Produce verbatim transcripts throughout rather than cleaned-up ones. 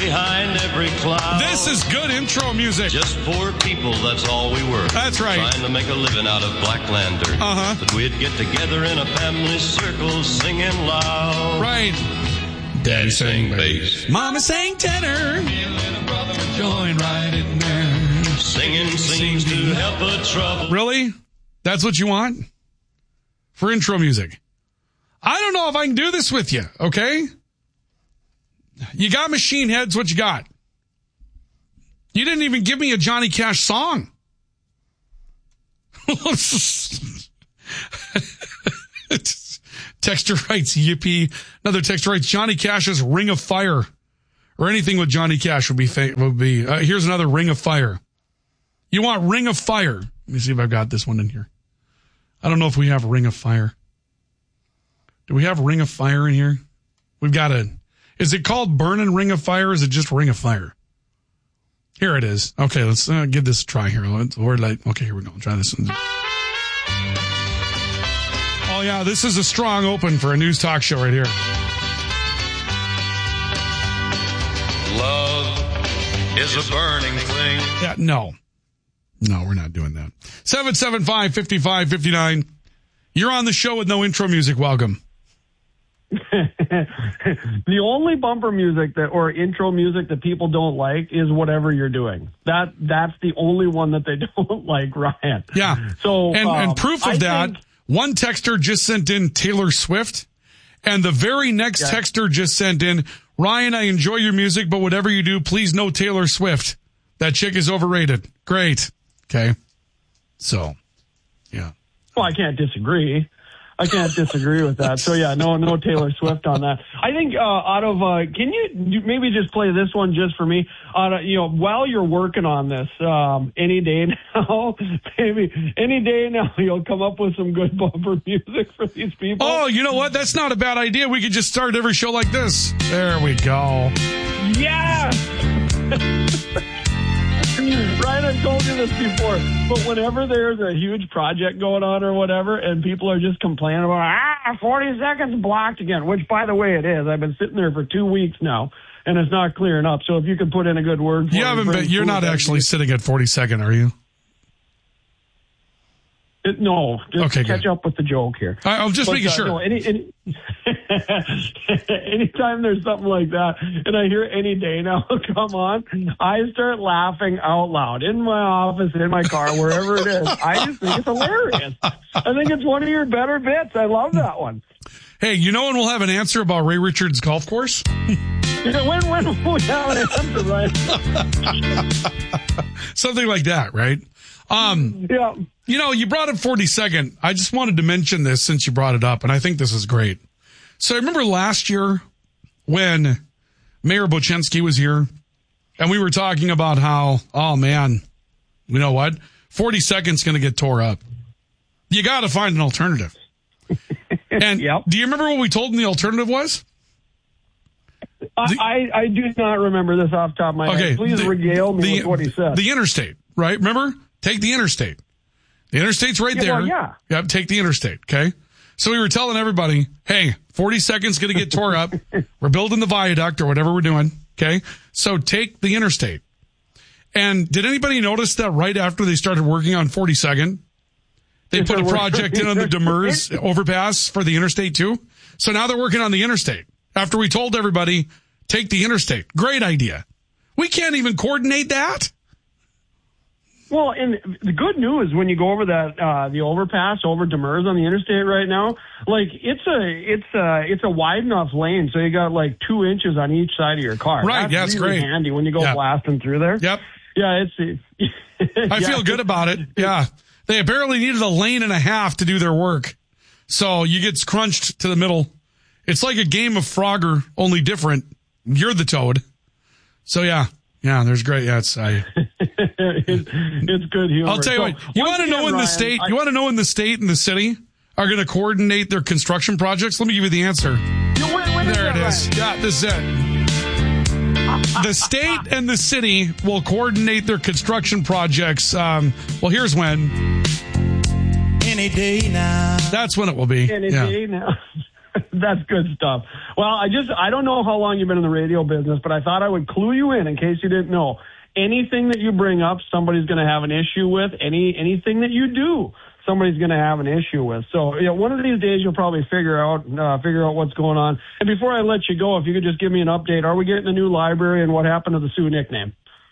behind every cloud. This is good intro music. Just poor people, that's all we were. That's right. Trying to make a living out of black lantern. Uh-huh. But we'd get together in a family circle singing loud. Right. Daddy sang bass. Mama sang tenor. Join right in there. Singing seems to help a trouble. Really? That's what you want? For intro music? I don't know if I can do this with you, okay? You got Machine Heads, what you got? You didn't even give me a Johnny Cash song. Texter writes, yippee. Another texter writes, Johnny Cash's Ring of Fire. Or anything with Johnny Cash would be, fa- would be uh, here's another Ring of Fire. You want Ring of Fire. Let me see if I've got this one in here. I don't know if we have Ring of Fire. Do we have Ring of Fire in here? We've got a, is it called Burning Ring of Fire or is it just Ring of Fire? Here it is. Okay, let's uh, give this a try here. Let's, we're like, okay, here we go. Try this one. Oh, yeah, this is a strong open for a news talk show right here. Love is a burning thing. Yeah, no. No, we're not doing that. seven seven five, five five five nine. You're on the show with no intro music. Welcome. The only bumper music that or intro music that people don't like is whatever you're doing. That that's the only one that they don't like, Ryan. Yeah. So and, um, and proof of I that, think, one texter just sent in Taylor Swift, and the very next yeah. texter just sent in, Ryan, I enjoy your music, but whatever you do, please no Taylor Swift. That chick is overrated. Great. Okay. So, yeah. Well, I can't disagree. I can't disagree with that. So yeah, no, no Taylor Swift on that. I think uh, out of uh, can you maybe just play this one just for me? Uh, you know, while you're working on this, um, any day now, maybe any day now, you'll come up with some good bumper music for these people. Oh, you know what? That's not a bad idea. We could just start every show like this. There we go. Yeah. Ryan, I've told you this before, but whenever there's a huge project going on or whatever, and people are just complaining about, ah, forty seconds blocked again, which, by the way, it is. I've been sitting there for two weeks now, and it's not clearing up. So if you could put in a good word for you haven't been, you're not actually sitting at forty second, are you? It, no, just okay, catch good. up with the joke here. I, I'm just but, making uh, sure. No, any, any, anytime there's something like that, and I hear any day now come on, I start laughing out loud in my office, in my car, wherever it is. I just think it's hilarious. I think it's one of your better bits. I love that one. Hey, you know when we'll have an answer about Ray Richards' golf course? You know, when when will we have an answer, right? Something like that, right? Um, yeah. You know, you brought up forty second. I just wanted to mention this since you brought it up, and I think this is great. So I remember last year when Mayor Bochensky was here, and we were talking about how, oh man, you know what? forty seconds going to get tore up. You got to find an alternative. And yep. Do you remember what we told him the alternative was? I, The, I, I do not remember this off the top of my okay, head. Please the, regale me the, with what he said. The interstate, right? Remember? Take the interstate. The interstate's right yeah, there. Well, yeah. Yep, take the interstate, okay? So we were telling everybody, hey, forty seconds going to get tore up. We're building the viaduct or whatever we're doing, okay? So take the interstate. And did anybody notice that right after they started working on forty-second, they put a project in on the Demers overpass for the interstate too? So now they're working on the interstate. After we told everybody, take the interstate. Great idea. We can't even coordinate that. Well, and the good news when you go over that uh, the overpass over Demers on the interstate right now, like it's a it's a it's a wide enough lane, so you got like two inches on each side of your car. Right, that's yeah, it's really great. handy when you go yep. blasting through there. Yep. Yeah, it's. I yeah. feel good about it. Yeah, they apparently needed a lane and a half to do their work, so you get crunched to the middle. It's like a game of Frogger, only different. You're the toad. So yeah. Yeah, there's great. Yeah, it's I. it's, it's good humor. I'll tell you so, what. You want to know when Ryan, the state? I, you want to know when the state and the city are going to coordinate their construction projects? Let me give you the answer. You, when, when there is it that, is. Ryan? Yeah, this is it. The state and the city will coordinate their construction projects. Um, well, here's when. Any day now. That's when it will be. Any yeah. day now. That's good stuff. Well, I just, I don't know how long you've been in the radio business, but I thought I would clue you in in case you didn't know. Anything that you bring up, somebody's going to have an issue with. Any anything that you do, somebody's going to have an issue with. So, you know, one of these days you'll probably figure out uh, figure out what's going on. And before I let you go, if you could just give me an update, are we getting a new library and what happened to the Sioux nickname?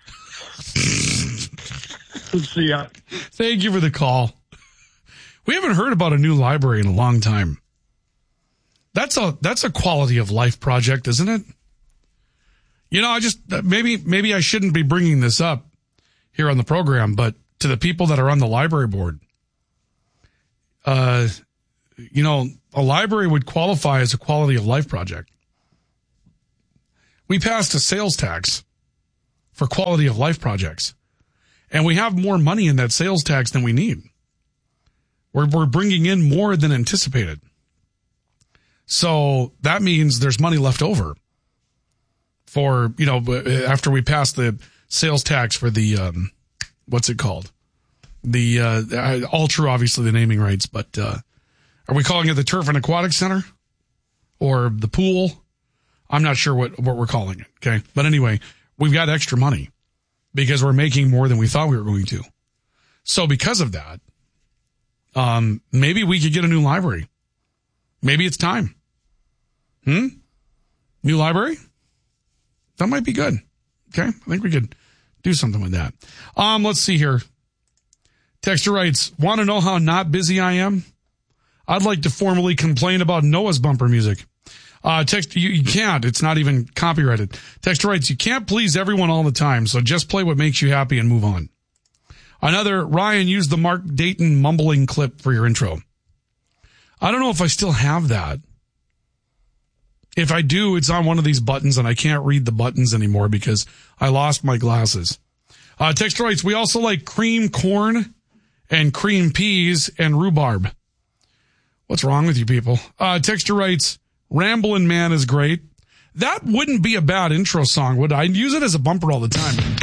See ya. Thank you for the call. We haven't heard about a new library in a long time. That's a that's a quality of life project, isn't it? You know, I just, maybe, maybe I shouldn't be bringing this up here on the program, but to the people that are on the library board, uh, you know, a library would qualify as a quality of life project. We passed a sales tax for quality of life projects, and we have more money in that sales tax than we need. We're, we're bringing in more than anticipated. So that means there's money left over. For, you know, after we pass the sales tax for the, um, what's it called? The, uh, all true, obviously, the naming rights, but, uh, are we calling it the Turf and Aquatic Center? Or the pool? I'm not sure what, what we're calling it, okay? But anyway, we've got extra money because we're making more than we thought we were going to. So because of that, um, maybe we could get a new library. Maybe it's time. Hmm? New library? That might be good. Okay. I think we could do something with that. Um, let's see here. Texter writes, want to know how not busy I am? I'd like to formally complain about Noah's bumper music. Uh, text, you, you can't. It's not even copyrighted. Texter writes, you can't please everyone all the time, so just play what makes you happy and move on. Another, Ryan, use the Mark Dayton mumbling clip for your intro. I don't know if I still have that. If I do, it's on one of these buttons, and I can't read the buttons anymore because I lost my glasses. Uh, Texter writes, we also like cream corn and cream peas and rhubarb. What's wrong with you people? Uh, Texter writes, Ramblin' Man is great. That wouldn't be a bad intro song, would I? I'd use it as a bumper all the time.